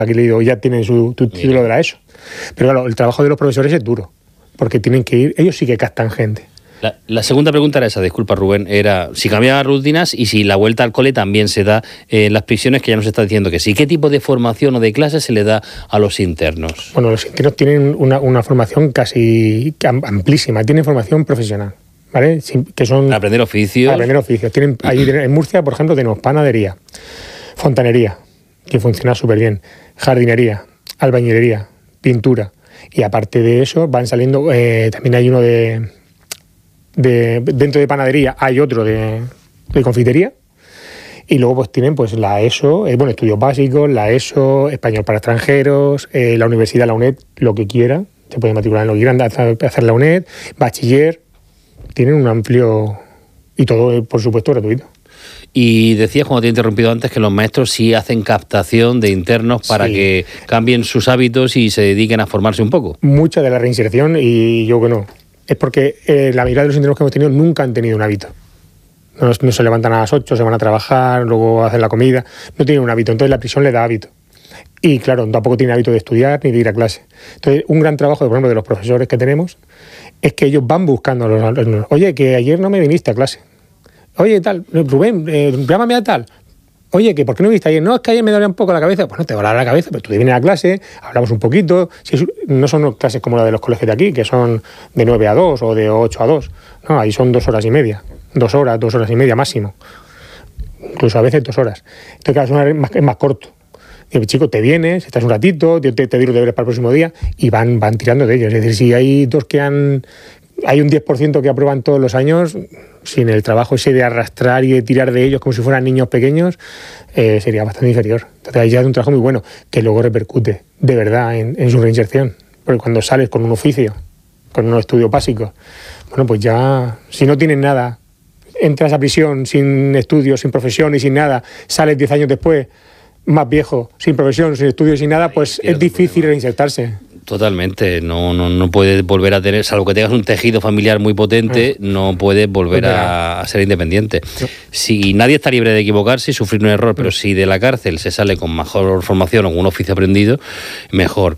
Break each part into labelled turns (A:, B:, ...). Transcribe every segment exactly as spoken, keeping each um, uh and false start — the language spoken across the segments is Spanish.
A: aquí le digo, ya tienen su tu título Mira. de la ESO. Pero claro, el trabajo de los profesores es duro, porque tienen que ir, ellos sí que captan gente.
B: La, la segunda pregunta era esa, disculpa Rubén, era si cambian rutinas y si la vuelta al cole también se da en las prisiones, que ya nos está diciendo que sí. ¿Qué tipo de formación o de clases se le da a los internos?
A: Bueno, los internos tienen una, una formación casi amplísima, tienen formación profesional, ¿vale? Que son
B: aprender oficios.
A: Aprender oficios. Tienen, ahí en Murcia, por ejemplo, tenemos panadería, fontanería, que funciona súper bien, jardinería, albañilería, pintura. Y aparte de eso van saliendo, eh, también hay uno de... De, dentro de panadería hay otro de, de confitería, y luego pues tienen pues la ESO, eh, bueno, estudios básicos, la ESO, español para extranjeros, eh, la universidad, la UNED, lo que quieran, se pueden matricular en lo que quieran, hacer la UNED, bachiller, tienen un amplio, y todo eh, por supuesto gratuito.
B: Y decías, cuando te he interrumpido antes, que los maestros sí hacen captación de internos para sí. que cambien sus hábitos y se dediquen a formarse un poco.
A: Mucha de la reinserción, y yo que no. Es porque eh, la mayoría de los internos que hemos tenido nunca han tenido un hábito. No, no se levantan a las ocho, se van a trabajar, luego hacen la comida. No tienen un hábito, entonces la prisión le da hábito. Y claro, tampoco tienen hábito de estudiar ni de ir a clase. Entonces, un gran trabajo, por ejemplo, de los profesores que tenemos, es que ellos van buscando a los alumnos. Oye, que ayer no me viniste a clase. Oye, tal, Rubén, eh, llámame a tal. Oye, que ¿por qué no viniste ayer? No, es que ayer me dolía un poco la cabeza. Pues no te va a doler la cabeza, pero tú vienes a clase, hablamos un poquito. Si es, no son clases como la de los colegios de aquí, que son de nueve a dos o de ocho a dos. No, ahí son dos horas y media. Dos horas, dos horas y media máximo. Incluso a veces dos horas. Entonces, claro, es más, es más corto. Y, chico, te vienes, estás un ratito, te, te, te doy los deberes para el próximo día y van, van tirando de ellos. Es decir, si hay dos que han... Hay un diez por ciento que aprueban todos los años, sin el trabajo ese de arrastrar y de tirar de ellos como si fueran niños pequeños, eh, sería bastante inferior. Entonces ahí ya es un trabajo muy bueno, que luego repercute de verdad en, en su reinserción. Porque cuando sales con un oficio, con unos estudios básicos, bueno, pues ya, si no tienes nada, entras a prisión sin estudios, sin profesión y sin nada, sales diez años después, más viejo, sin profesión, sin estudios, sin nada, pues es difícil reinsertarse.
B: Totalmente, no, no, no puedes volver a tener, salvo que tengas un tejido familiar muy potente, no puedes volver a, a ser independiente. Si nadie está libre de equivocarse y sufrir un error, pero si de la cárcel se sale con mejor formación o con un oficio aprendido, mejor.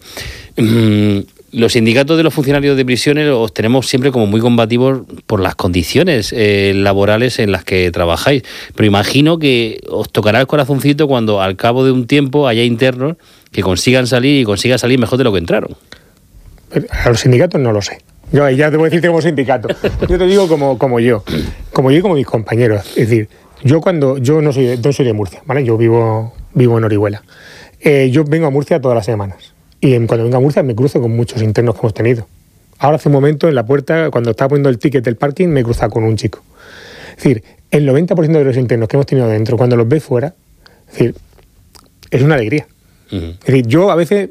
B: Los sindicatos de los funcionarios de prisiones os tenemos siempre como muy combativos por las condiciones eh, laborales en las que trabajáis. Pero imagino que os tocará el corazoncito cuando al cabo de un tiempo haya internos que consigan salir y consigan salir mejor de lo que entraron.
A: A los sindicatos no lo sé. Yo ya te voy a decirte como sindicato. Yo te digo como, como yo, como yo y como mis compañeros. Es decir, yo cuando yo no soy de, no soy de Murcia, ¿vale? Yo vivo, vivo en Orihuela. Eh, yo vengo a Murcia todas las semanas. Y cuando vengo a Murcia me cruzo con muchos internos que hemos tenido. Ahora hace un momento en la puerta, cuando estaba poniendo el ticket del parking, me he cruzado con un chico. Es decir, el noventa por ciento de los internos que hemos tenido dentro, cuando los ves fuera, es decir, es una alegría. Uh-huh. Es decir, yo a veces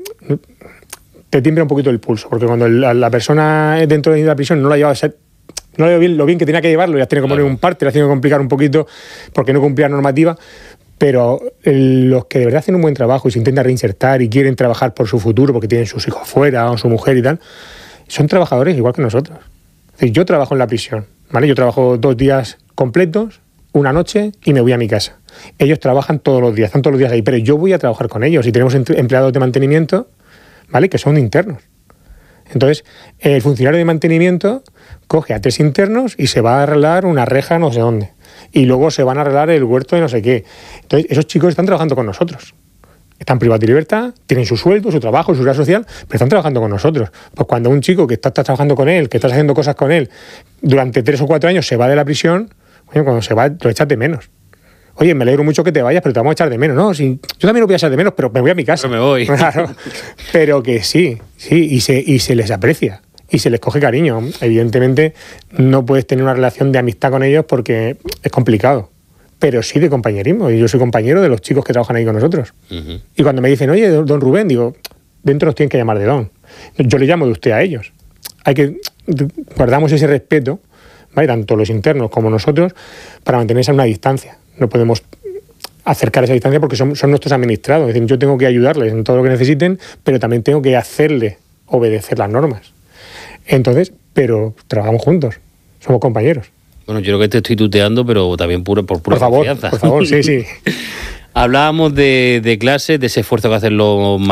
A: te tiembla un poquito el pulso, porque cuando la, la persona dentro de la prisión no la lleva a ser, no le bien lo bien que tenía que llevarlo, ya tiene que poner un parte, le ha tenido que complicar un poquito porque no cumplía la normativa. Pero los que de verdad hacen un buen trabajo y se intentan reinsertar y quieren trabajar por su futuro porque tienen sus hijos fuera o su mujer y tal, son trabajadores igual que nosotros. Es decir, yo trabajo en la prisión, ¿vale? Yo trabajo dos días completos, una noche y me voy a mi casa. Ellos trabajan todos los días, están todos los días ahí, pero yo voy a trabajar con ellos y tenemos empleados de mantenimiento, ¿vale? Que son internos. Entonces, el funcionario de mantenimiento coge a tres internos y se va a arreglar una reja no sé dónde. Y luego se van a arreglar el huerto de no sé qué. Entonces, esos chicos están trabajando con nosotros. Están privados de libertad, tienen su sueldo, su trabajo, su seguridad social, pero están trabajando con nosotros. Pues cuando un chico que está, está trabajando con él, que estás haciendo cosas con él, durante tres o cuatro años se va de la prisión, bueno, cuando se va lo echas de menos. Oye, me alegro mucho que te vayas, pero te vamos a echar de menos. No, sí, yo también lo voy a echar de menos, pero me voy a mi casa.
B: Pero me voy.
A: Claro, pero que sí, sí, y se, y se les aprecia. Y se les coge cariño. Evidentemente no puedes tener una relación de amistad con ellos porque es complicado, pero sí de compañerismo. Y yo soy compañero de los chicos que trabajan ahí con nosotros. Uh-huh. Y cuando me dicen, oye, don Rubén, digo, dentro nos tienen que llamar de don. Yo le llamo de usted a ellos. Hay que guardamos ese respeto, ¿vale? Tanto los internos como nosotros, para mantenerse a una distancia. No podemos acercar esa distancia porque son, son nuestros administrados. Es decir, yo tengo que ayudarles en todo lo que necesiten, pero también tengo que hacerle obedecer las normas. Entonces, pero trabajamos juntos, somos compañeros.
B: Bueno, yo creo que te estoy tuteando, pero también puro, por pura
A: por favor,
B: confianza.
A: Por favor, sí, sí.
B: Hablábamos de, de clases, de ese esfuerzo que hacen los